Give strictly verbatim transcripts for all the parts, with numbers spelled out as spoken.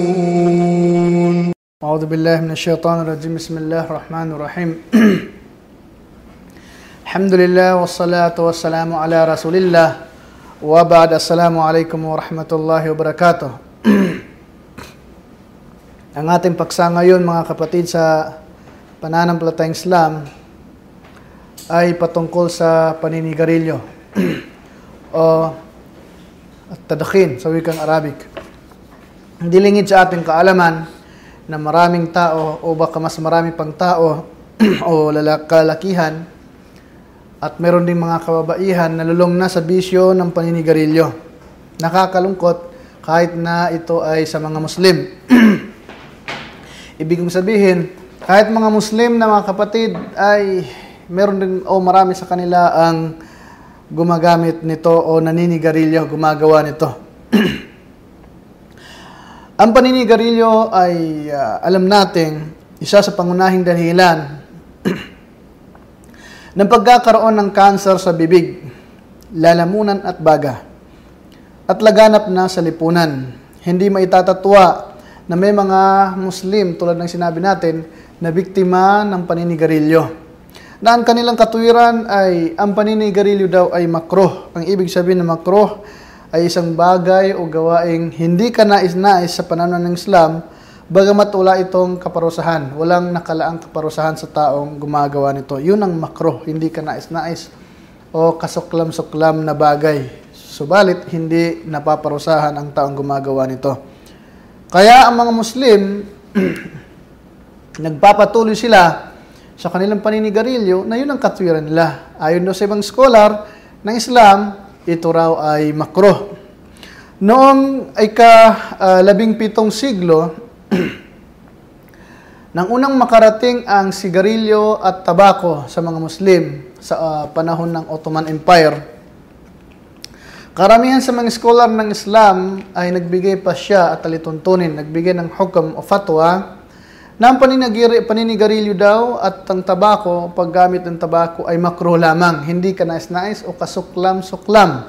أعوذ بالله من الشيطان الرجيم بسم الله الرحمن الرحيم الحمد لله والصلاة والسلام على رسول الله وبعد السلام عليكم ورحمة الله وبركاته. Ang ating paksa ngayon mga kapatid sa pananampalatayang Islam ay patungkol sa paninigarilyo o tadakhin sa wikang Arabic. Hindi lingid sa ating kaalaman na maraming tao o baka mas marami pang tao o kalakihan at meron ding mga kababaihan na lulong na sa bisyo ng paninigarilyo. Nakakalungkot kahit na ito ay sa mga Muslim. Ibig kong sabihin, kahit mga Muslim na mga kapatid ay meron din o marami sa kanila ang gumagamit nito o naninigarilyo, gumagawa nito. Ang paninigarilyo ay uh, alam natin isa sa pangunahing dahilan ng pagkakaroon ng kanser sa bibig, lalamunan at baga at laganap na sa lipunan. Hindi maitatatuwa na may mga Muslim tulad ng sinabi natin na biktima ng paninigarilyo. Na ang kanilang katuwiran ay ang paninigarilyo daw ay makruh. Ang ibig sabihin ng makruh ay isang bagay o gawaing hindi ka nais-nais sa pananaw ng Islam, bagamat wala itong kaparusahan. Walang nakalaang kaparusahan sa taong gumagawa nito. Yun ang makruh, hindi ka nais-nais o kasuklam-suklam na bagay. Subalit, hindi napaparusahan ang taong gumagawa nito. Kaya ang mga Muslim, nagpapatuloy sila sa kanilang paninigarilyo na yun ang katwiran nila. Ayon do sa ibang scholar ng Islam, ito raw ay makruh. Noong ika-labing pitong siglo, nang unang makarating ang sigarilyo at tabako sa mga Muslim sa uh, panahon ng Ottoman Empire, karamihan sa mga scholar ng Islam ay nagbigay pa siya at talituntunin, nagbigay ng hukam o fatwa na ang paninigarilyo daw at ang tabako, paggamit ng tabako ay makruh lamang, hindi ka nais-nais o kasuklam-suklam.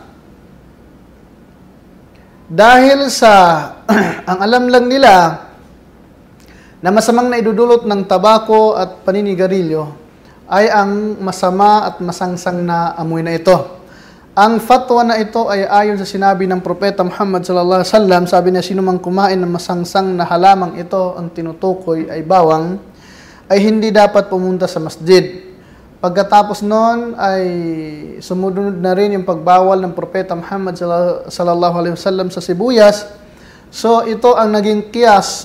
Dahil sa ang alam lang nila na masamang naidudulot ng tabako at paninigarilyo ay ang masama at masangsang na amoy na ito. Ang fatwa na ito ay ayon sa sinabi ng Propeta Muhammad sallallahu alaihi wasallam, sabi niya, sino mang kumain ng masangsang na halamang ito ang tinutukoy ay bawang, ay hindi dapat pumunta sa masjid. Pagkatapos noon ay sumunod na rin yung pagbawal ng Propeta Muhammad sallallahu alaihi wasallam sa sibuyas. So ito ang naging kiyas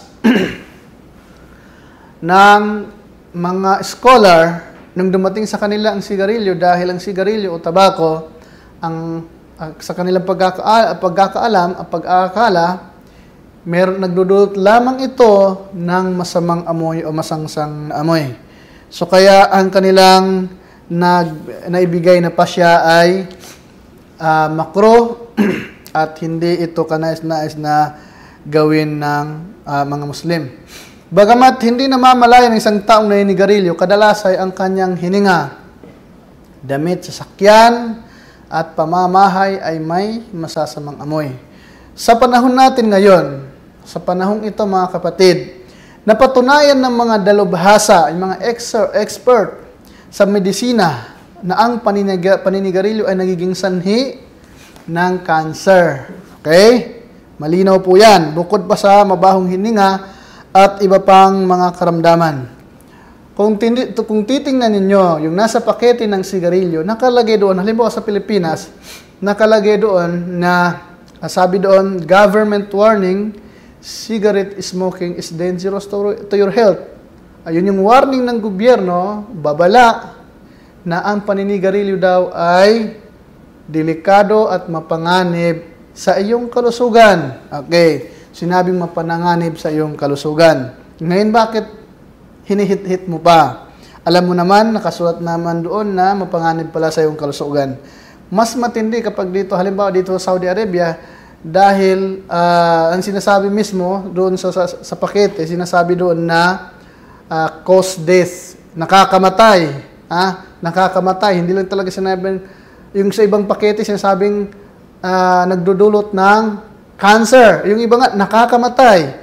ng mga scholar nung dumating sa kanila ang sigarilyo, dahil ang sigarilyo o tabako ang uh, sa kanilang pagkaka pagkakaalam at pag-aakala, meron nagdudulot lamang ito ng masamang amoy o masangsang na amoy. So kaya ang kanilang nag naibigay na pasya ay uh, makruh at hindi ito kanais-nais na gawin ng uh, mga Muslim. Bagamat hindi namamalaya ng isang taong naninigarilyo, kadalas ay ang kanyang hininga, damit, sasakyan at pamamahay ay may masasamang amoy. Sa panahon natin ngayon, sa panahong ito mga kapatid, napatunayan ng mga dalubhasa, yung mga expert sa medisina na ang paninigarilyo ay nagiging sanhi ng cancer. Okay? Malinaw po yan. Bukod pa sa mabahong hininga at iba pang mga karamdaman. Kung, tindi, kung titingnan ninyo, yung nasa pakete ng sigarilyo, nakalagay doon, halimbawa sa Pilipinas, nakalagay doon na, sabi doon, government warning, cigarette smoking is dangerous to, to your health. Ayun yung warning ng gobyerno, babala, na ang paninigarilyo daw ay delikado at mapanganib sa iyong kalusugan. Okay, sinabing mapananganib sa iyong kalusugan. Ngayon, bakit hinihit-hit mo pa? Alam mo naman, nakasulat naman doon na mapanganib pala sa iyong kalusugan. Mas matindi kapag dito, halimbawa dito sa Saudi Arabia, dahil uh, ang sinasabi mismo doon sa, sa, sa pakete, sinasabi doon na uh, cause death, nakakamatay. Ha? Nakakamatay. Hindi lang talaga sinabi, yung sa ibang pakete, sinasabing uh, nagdudulot ng cancer. Yung iba nga, nakakamatay.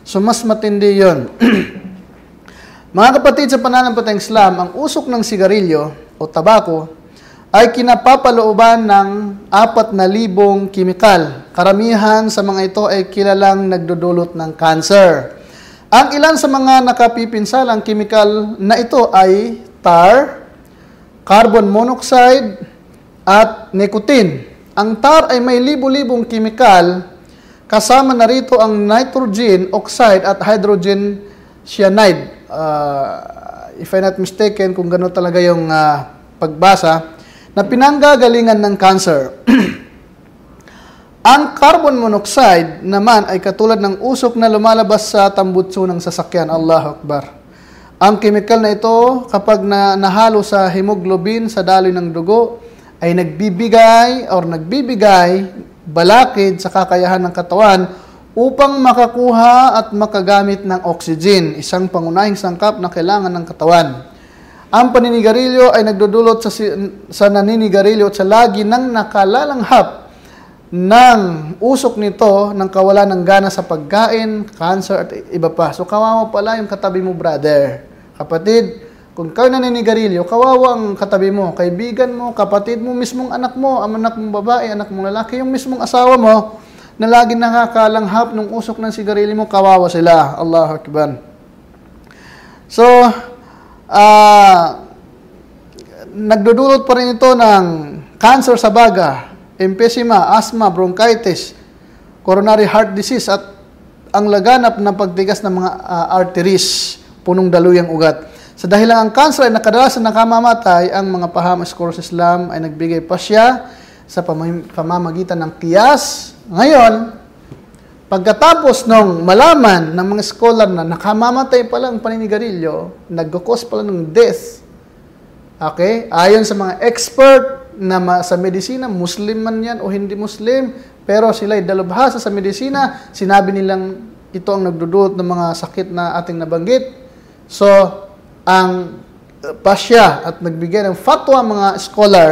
So, mas matindi yun. Mga kapatid, sa pananampalatayang Islam, ang usok ng sigarilyo o tabako ay kinapapalooban ng apat na libong kimikal. Karamihan sa mga ito ay kilalang nagdudulot ng cancer. Ang ilan sa mga nakapipinsalang kimikal na ito ay tar, carbon monoxide, at nicotine. Ang tar ay may libo-libong kimikal, kasama na rito ang nitrogen oxide at hydrogen cyanide. Uh, if I'm not mistaken, kung gano'n talaga yung uh, pagbasa, na pinanggagalingan ng cancer. Ang carbon monoxide naman ay katulad ng usok na lumalabas sa tambutso ng sasakyan. Allahu Akbar. Ang chemical na ito, kapag na nahalo sa hemoglobin sa daloy ng dugo, ay nagbibigay or nagbibigay balakid sa kakayahan ng katawan upang makakuha at makagamit ng oxygen, isang pangunahing sangkap na kailangan ng katawan. Ang paninigarilyo ay nagdudulot sa, sa naninigarilyo at sa lagi ng nakalalanghap ng usok nito ng kawalan ng gana sa pagkain, cancer at iba pa. So kawawa pala yung katabi mo, brother. Kapatid, kung kayo naninigarilyo, kawawa ang katabi mo, kaibigan mo, kapatid mo, mismong anak mo, ang anak mong babae, anak mong lalaki, yung mismong asawa mo na lagi nakakalanghap ng usok ng sigarilyo mo, kawawa sila. Allahu Akbar. So, Uh, nagdudulot pa rin ito ng cancer sa baga, emphysema, asthma, bronchitis, coronary heart disease at ang laganap ng pagtigas ng mga uh, arteries, punong daluyang ugat. Sa dahilan ang cancer ay nakadalas na nakamamatay, ang mga pahama scholars sa Islam ay nagbigay pasya sa pamam- pamamagitan ng kiyas. Ngayon, pagkatapos nung malaman ng mga scholar na nakamamatay pala ang paninigarilyo, nag-cause pala ng death, okay? Ayon sa mga expert na ma- sa medisina, Muslim man yan o hindi Muslim, pero sila ay dalubhasa sa medisina, sinabi nilang ito ang nagdudulot ng mga sakit na ating nabanggit. So, ang pasya at nagbigay ng fatwa mga scholar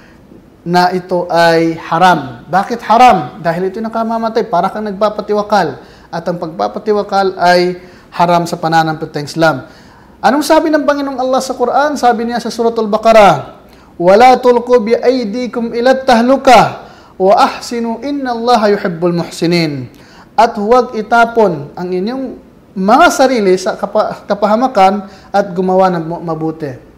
na ito ay haram. Bakit haram? Dahil ito nakamamatay, para kang nagpapatiwakal. At ang pagpapatiwakal ay haram sa pananampalatayang Islam. Anong sabi ng Panginoong Allah sa Quran? Sabi niya sa Suratul Baqarah, "Wala tulqu bi aydikum ila tahluka wa ahsinu innallaha yuhibbul muhsinin." At huwag itapon ang inyong mga sarili sa kapa- kapahamakan at gumawa ng mabuti.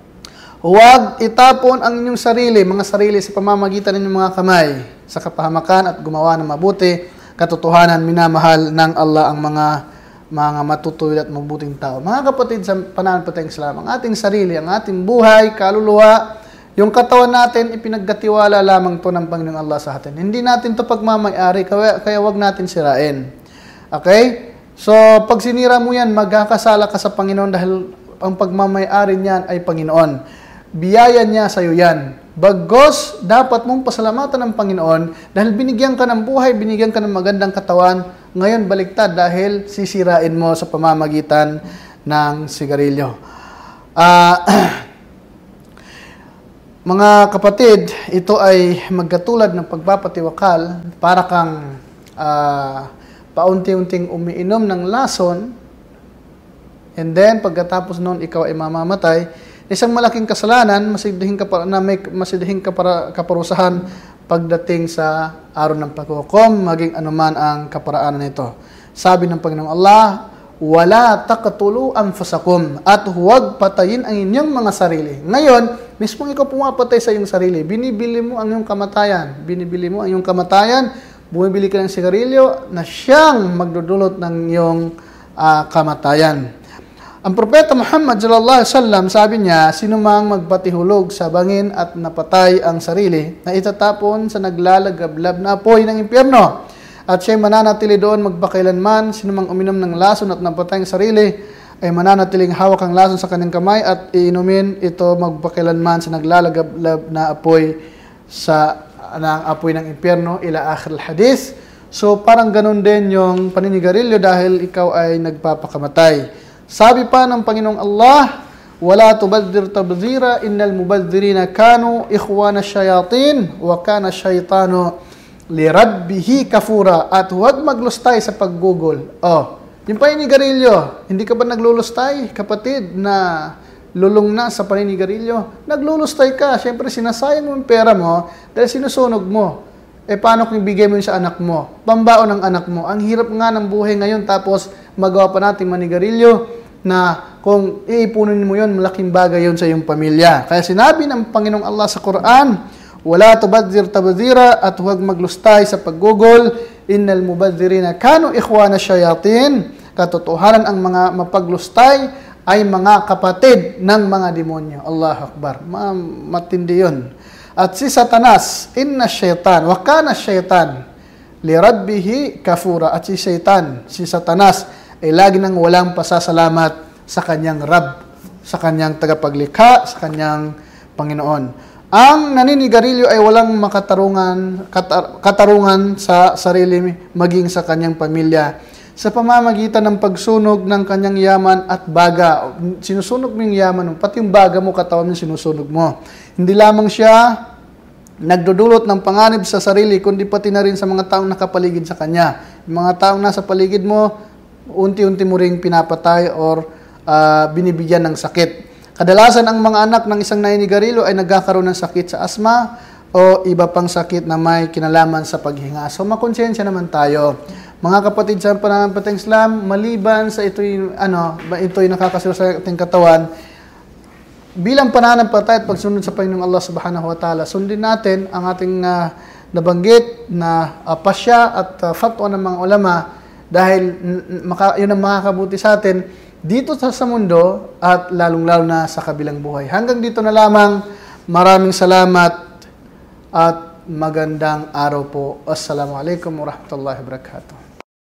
Huwag itapon ang inyong sarili, mga sarili sa pamamagitan ng inyong mga kamay sa kapahamakan at gumawa ng mabuti. Katotohanan, minamahal ng Allah ang mga mga matutuwid at mabuting tao. Mga kapatid sa pananampalatayang Islam, ang ating sarili, ang ating buhay, kaluluwa, yung katawan natin, ipinaggatiwala lamang to ng Panginoong Allah sa atin. Hindi natin to pagmamayari, kaya, kaya wag natin sirain. Okay? So, pag sinira mo yan, magkakasala ka sa Panginoon dahil ang pagmamayari niyan ay Panginoon. Biyaya niya sa iyo yan. Bagos, dapat mong pasalamatan ng Panginoon dahil binigyan ka ng buhay, binigyan ka ng magandang katawan. Ngayon, baliktad dahil sisirain mo sa pamamagitan ng sigarilyo. Uh, mga kapatid, ito ay magkatulad ng pagpapatiwakal para kang uh, paunti-unting umiinom ng lason and then pagkatapos noon ikaw ay mamamatay. Isang malaking kasalanan, masidihing kapara, na may masidihing kapara, kaparusahan pagdating sa araw ng paghukom, maging anuman ang kaparaanan nito. Sabi ng Panginoong Allah, "Wala taqtulu anfusakum," at huwag patayin ang inyong mga sarili. Ngayon, mismong ikaw pumapatay sa iyong sarili, binibili mo ang iyong kamatayan. Binibili mo ang iyong kamatayan, bumibili ka ng sigarilyo na siyang magdudulot ng iyong uh, kamatayan. Ang Propeta Muhammad sallallahu alaihi wasallam, sabi niya, sino mang magpatihulog sa bangin at napatay ang sarili, na itatapon sa naglalagablab na apoy ng impyerno. At siya'y mananatili doon magpakailanman. Sino mang uminom ng lason at napatay ang sarili, ay mananatiling hawak ang lason sa kanyang kamay at iinumin ito magpakailanman sa naglalagablab na apoy sa ng apoy ng impyerno, ila akhir al-hadith. So parang ganun din yung paninigarilyo dahil ikaw ay nagpapakamatay. Sabi pa ng Panginoong Allah, "Wala tubaddir tabdhira innal mubadhirina kanu ikhwana syayatin wa kana syaytanu li rabbihi kafura." At huwag maglustay sa paggugol. Oh, Yung paninigarilyo, hindi ka ba naglulustay, kapatid, na lulong na sa paninigarilyo? Naglulustay ka. Siyempre, sinasayang mo yung pera mo dahil sinusunog mo. Eh, paano kung ibigay mo yun sa anak mo? Pambaon ng anak mo. Ang hirap nga ng buhay ngayon, tapos magawa pa natin manigarilyo na kung iipunin mo yun, malaking bagay yun sa iyong pamilya. Kaya sinabi ng Panginoong Allah sa Quran, wala tubadzir tabadzira, at huwag maglustay sa paggugol, innal mubadzirina kanu ikhwana syayatin. Katotohanan, ang mga mapaglustay ay mga kapatid ng mga demonyo. Allah Akbar. Ma matindi yun. At si Satanas, inna syaitan, wa kana syaitan, li rabbihi kafura. At si Syaitan, si Satanas, ay lagi nang walang pasasalamat sa kanyang Rab, sa kanyang tagapaglikha, sa kanyang Panginoon. Ang naninigarilyo ay walang makatarungan, katar, katarungan sa sarili, maging sa kanyang pamilya, sa pamamagitan ng pagsunog ng kanyang yaman at baga. Sinusunog mo yung yaman mo, pati yung baga mo, katawan mo, sinusunog mo. Hindi lamang siya nagdudulot ng panganib sa sarili, kundi pati na rin sa mga taong nakapaligid sa kanya. Yung mga taong nasa paligid mo, unti-unti mo ring pinapatay or uh, binibigyan ng sakit. Kadalasan ang mga anak ng isang naninigarilyo ay nagkakaroon ng sakit sa asma o iba pang sakit na may kinalaman sa paghinga. So makonsensya naman tayo. Mga kapatid sa pananampalatayang Islam, maliban sa ito'y ano, ito'y nakakasira sa ating katawan, bilang pananampalataya at pagsunod sa Panginoong Allah Subhanahu wa Ta'ala, sundin natin ang ating uh, nabanggit na uh, pasya at uh, fatwa ng mga ulama, dahil maka, yun ang makakabuti sa atin dito sa, sa mundo at lalong-lalo na sa kabilang buhay. Hanggang dito na lamang. Maraming salamat at magandang araw po. Assalamualaikum warahmatullahi wabarakatuh.